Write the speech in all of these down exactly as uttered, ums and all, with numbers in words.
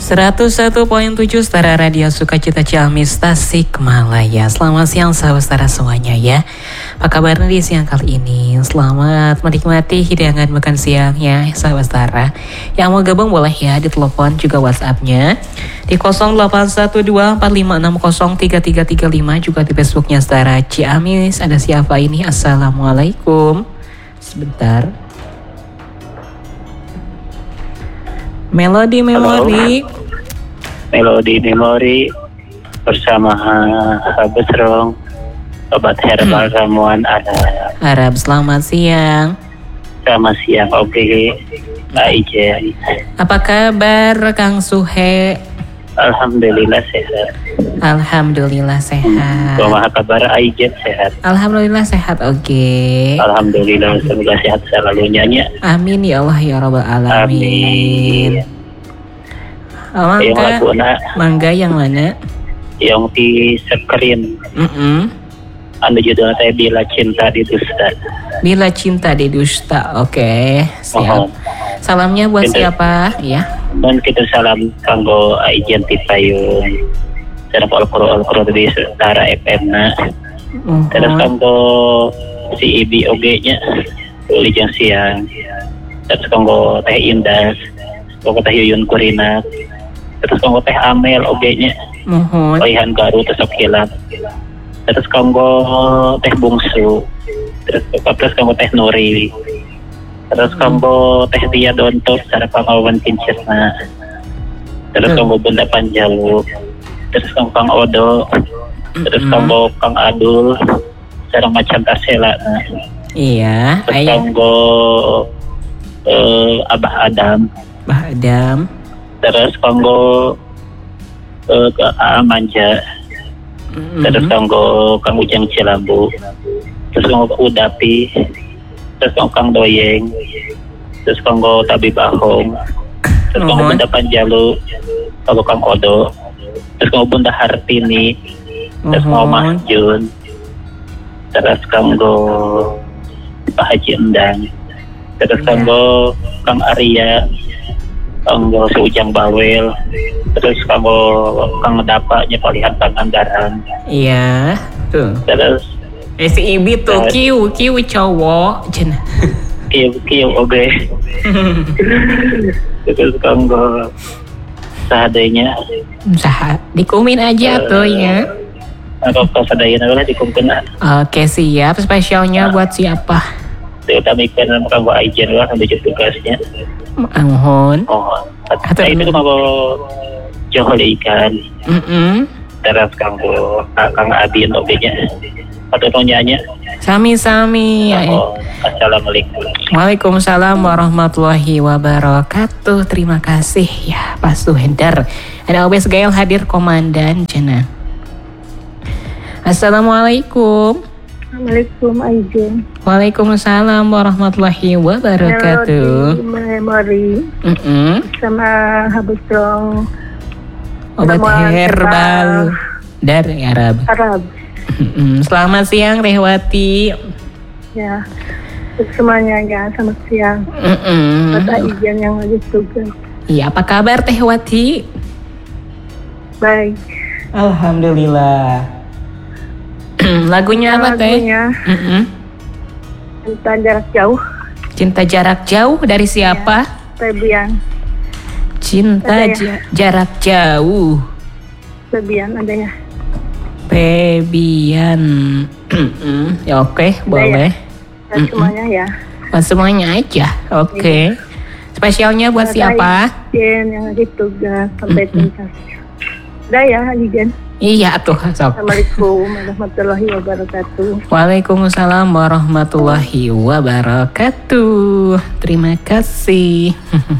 seratus satu koma tujuh Setara Radio Sukacita Ciamis Tasikmalaya. Selamat siang saudara semuanya ya. Apa kabar di siang kali ini? Selamat menikmati hidangan makan siang ya saudara. Yang mau gabung boleh ya di telepon juga WhatsApp-nya di nol delapan satu dua empat lima enam nol tiga tiga tiga lima. Juga di Facebooknya Setara Ciamis. Ada siapa ini? Assalamualaikum. Sebentar. Melodi Memori. Melodi Memori bersama Habis Rong, obat herbal ramuan Arab. Arab, selamat siang. Selamat siang, oke. Okay. Aijen. Apa kabar Kang Suhe? Alhamdulillah sehat. Alhamdulillah sehat. Kumaha kabar Aijen sehat? Alhamdulillah sehat, oke. Okay. Alhamdulillah, semoga sehat selalu nyanyi. Amin ya Allah ya Rabbal Alamin. Amin. Oh, mangga, mangga yang mana? Yang di screen. Mm-mm. Anu judulnya saya Bila Cinta di Dusta. Bila Cinta di Dusta, oke. Okay. Siap. Oh. Salamnya buat kita, siapa? Ya. Dan kita salam kanggo Aijen ti payung. Sareng Al-Qur'an Al-Qur'an di Setara F M-na. Uh-huh. Terus kanggo si Ibi oge-nya uli jang siang. Terus kanggo Teh Indah, kanggo Teh Yuyun Kurina. Terus kanggo Teh Amel oge-nya. Mohon. Oihan Garu terus Okilat. Terus kanggo Teh Bungsu. Terus terus kanggo Teh Nuri. Terus kanggo Teh Tia Dontok sareng pangawan Kincesna. Terus kanggo Bunda Panjalu. Terus kanggo Kang Odo. Terus kanggo Kang Adul sareng Macan Tasela. Iya, terus kanggo uh, Abah Adam. Abah Adam. Terus kanggo uh, ke Amanja. Mm-hmm. Terus kanggo Kang Ujang Cilambu. Terus kanggo Udapi. Terus kanggo Kang Doyeng. Terus kanggo Tabi Bahong. Terus kanggo Bunda Panjalu. Kanggo Kang Odo. Terus kanggo Bunda Hartini. Terus kanggo Mas Jun. Terus kanggo Pak Haji Endang. Terus kanggo Kang Arya. Kanggo Si Ujang Bawel. Terus kanggo Kang Dapanya Palihan Pangandaran. Iya, tuh. Terus eh si Ibi tuh uh, kiu kiu cowok cenah. Kiu kiu oke. Terus kanggo sadayanya. Saha dikumin aja uh, tuh ya. Kalau sadayana lah dikumpulkan. Oke, siap. Spesialnya nah, buat siapa? Diutamakan kanggo Aijen lah sampai tugasnya. Mohon. Oh, atau itu kanggo Johol ikan. Mm-mm. Terus kanggo Kang Abi oge-nya. Atau nyanyi. Sami-sami. Oh, assalamualaikum. Waalaikumsalam warahmatullahi wabarakatuh. Terima kasih ya Pak Suhendar. Ada Obes Gael hadir komandan cenah. Assalamualaikum. Assalamualaikum Aijen. Waalaikumsalam warahmatullahi wabarakatuh. Memori. Mm-mm. Sama Habis Rong. Obat herbal dari Arab. Arab. Mm-mm. Selamat siang Rehwati. Ya. Semuanya ya, selamat siang. Mm-mm. Buat Aijen yang lagi tugas. Iya, apa kabar Teh Wati? Baik. Alhamdulillah. Lagunya apa Teh? Lagunya Mm-mm. Cinta Jarak Jauh. Cinta Jarak Jauh dari siapa? Ya, Febian. Cinta ya? j- Jarak Jauh. Febian ada ya. Febian. Ya oke, okay, boleh. Ya. Dan semuanya ya. Buat semuanya aja. Oke. Okay. Spesialnya buat ada siapa? Aijen yang lagi tugas sampai tuntas. Udah ya Aijen. Iya tuh, sok. Assalamualaikum warahmatullahi wabarakatuh. Waalaikumsalam warahmatullahi wabarakatuh. Terima kasih.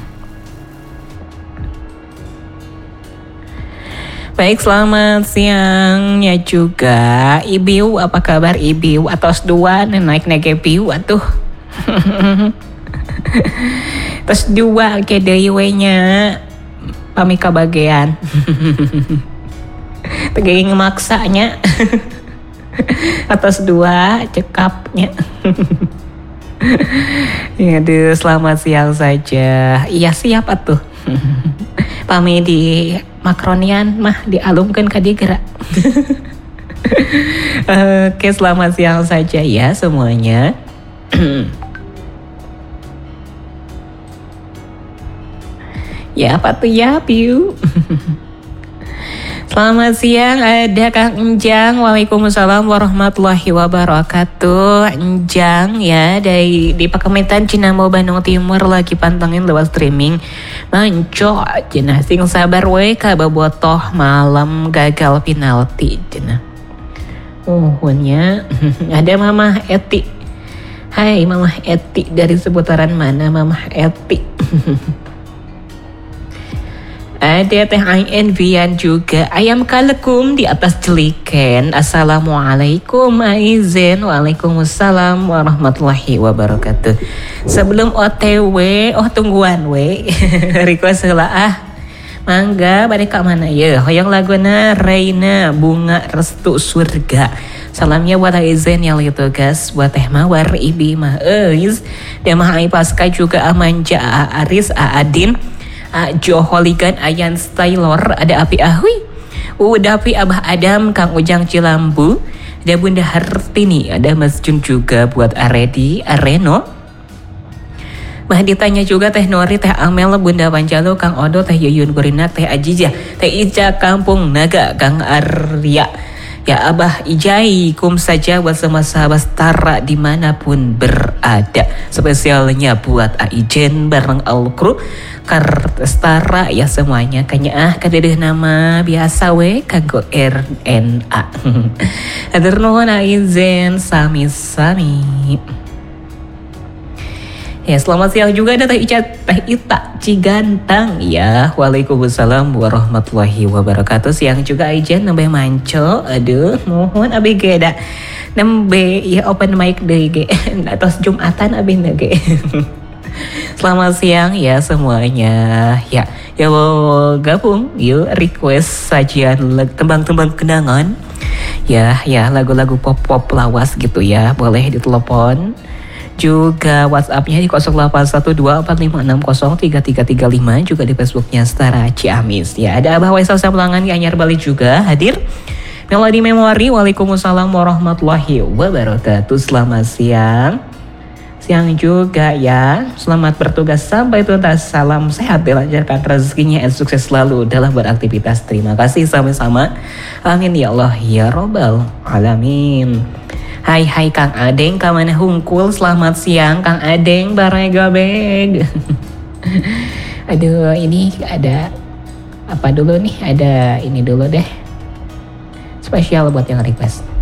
Baik, selamat siangnya juga Ibiu. Apa kabar Ibiu? Atos dua naik nege piu atuh. Terus dua ke dewe-nya pamika bagian. Teging maksanya. Atas dua cekapnya. Ya, aduh, selamat siang saja. Iya siap atuh. Pami di makronian mah dialumkan ka dia gerak. Oke, selamat siang saja ya semuanya. Ya, apa tuh ya, Piu? Selamat siang, ada Kang Enjang. Waalaikumsalam warahmatullahi wabarakatuh. Enjang ya, dari di Pakemetan Cinambo Bandung Timur lagi pantengin lewat streaming. Manco, cenah sing sabar we ka bobotoh malam gagal penalti cenah. Uhunnya ada Mama Eti. Hai Mama Eti, dari seputaran mana Mama Eti? Ada Teh Ain Vian juga. Ayam kalekum di atas celiken. Assalamualaikum Aizen. Waalaikumsalam warahmatullahi wabarakatuh. Sebelum O T W, oh tungguan we. Request heula ah. Mangga bade ka mana ya? Hoyong laguna Reina Bunga Restu Surga. Salamnya buat Aizen yang itu guys. Buat Teh Mawar Ibi Mah Eis. Dan Mah Ai Pasca juga Amanja A Aris A Adin. Uh, Jo Holigan, Ayan Stylor, ada Api Ahui, udah Api Abah Adam, Kang Ujang Cilambu, ada Bunda Hartini, ada Mas Jun juga buat Aredi, Areno. Bah ditanya juga Teh Nori, Teh Amel, Bunda Panjalo, Kang Odo, Teh Yuyun Gurina, Teh Ajijah, Teh Ica Kampung Naga, Kang Arya. Ya Abah Ijai, kum saja buat semua sahabat setara dimanapun berada. Spesialnya buat Aijen bareng Al-Kru Kartestara ya semuanya. Kayaknya ah kadedeh nama biasa we kanggo R N A. Hatur nuhun Aizen sami-sami. Ya, selamat siang juga ada Teh Ica, Teh Ita Cigantang ya. Waalaikumsalam warahmatullahi wabarakatuh. Siang juga Aijen nembe manco. Aduh, mohon abi geda. Nembe ya open mic deui ge. Atas Jumatan abi ge. Selamat siang ya semuanya. Ya, ya mau gabung yuk request sajian tembang-tembang kenangan. Ya, ya lagu-lagu pop-pop lawas gitu ya. Boleh ditelepon. Juga WhatsApp-nya di nol delapan satu dua empat lima enam nol tiga tiga tiga lima. Juga di Facebook-nya Setara Ciamis. Ya, ada Abah Waisal Sampelangan di Anyar Bali juga hadir. Melodi Memori, Waalaikumsalam warahmatullahi wabarakatuh. Selamat siang. Siang juga ya. Selamat bertugas sampai tuntas. Salam sehat, dilancarkan rezekinya dan sukses selalu dalam beraktivitas. Terima kasih sama-sama. Amin ya Allah ya Robbal Alamin. Hai hai Kang Adeng, kamana hungkul, selamat siang Kang Adeng, bareng gabeg. Aduh, ini ada apa dulu nih? Ada ini dulu deh. Spesial buat yang request.